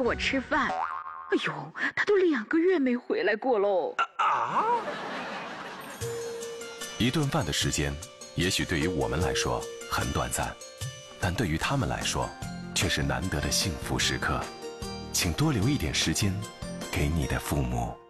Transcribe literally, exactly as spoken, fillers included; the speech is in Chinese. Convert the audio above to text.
我吃饭。哎呦，他都两个月没回来过喽。啊！ 一顿饭的时间，也许对于我们来说很短暂，但对于他们来说，却是难得的幸福时刻。请多留一点时间给你的父母。